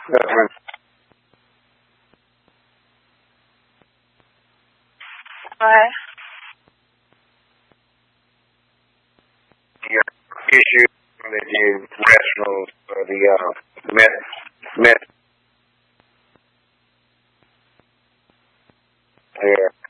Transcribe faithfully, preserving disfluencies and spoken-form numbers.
What? Your issue that you rational or the uh met met yeah.